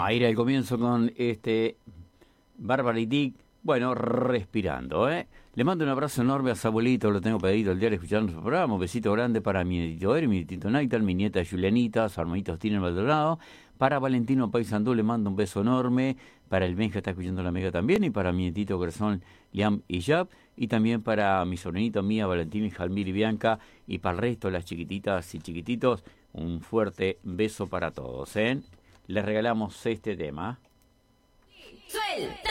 a ir al comienzo con Bárbara y Dick. Bueno, respirando, ¿eh? Le mando un abrazo enorme a su abuelito, lo tengo pedido el diario escuchando su programa. Un besito grande para mi nietito Eri, mi nietito Naital, mi nieta Julianita, su hermanito Tina Maldonado. Para Valentino Paysandú le mando un beso enorme. Para el Ben que está escuchando la Mega también. Y para mi nietito Gerson, Liam y Jab. Y también para mi sobrinito Mía, Valentino y Jalmir y Bianca. Y para el resto, las chiquititas y chiquititos, un fuerte beso para todos, ¿eh? Les regalamos este tema. ¡Suelta!